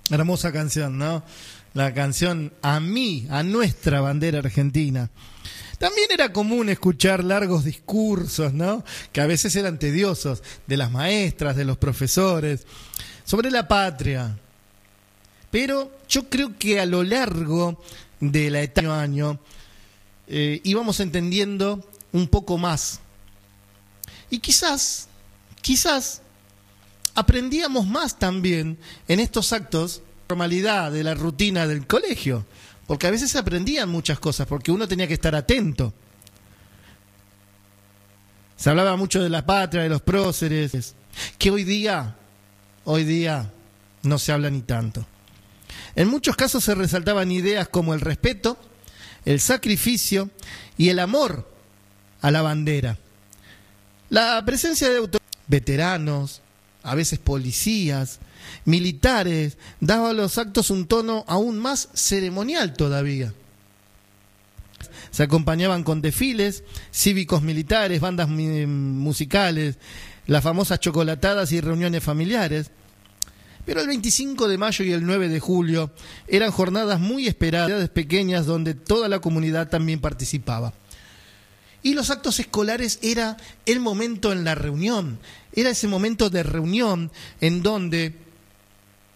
Hermosa canción, ¿no? La canción a mí, a nuestra bandera argentina. También era común escuchar largos discursos, ¿no? Que a veces eran tediosos, de las maestras, de los profesores, sobre la patria. Pero yo creo que a lo largo de la etapa de año íbamos entendiendo un poco más. Y quizás aprendíamos más también en estos actos, normalidad de la rutina del colegio, porque a veces se aprendían muchas cosas, porque uno tenía que estar atento. Se hablaba mucho de la patria, de los próceres, que hoy día no se habla ni tanto. En muchos casos se resaltaban ideas como el respeto, el sacrificio y el amor a la bandera. La presencia de veteranos, a veces policías, militares, daba a los actos un tono aún más ceremonial todavía. Se acompañaban con desfiles cívicos militares, bandas musicales, las famosas chocolatadas y reuniones familiares. Pero el 25 de mayo y el 9 de julio eran jornadas muy esperadas, pequeñas, donde toda la comunidad también participaba. Y los actos escolares era el momento en la reunión, era ese momento de reunión en donde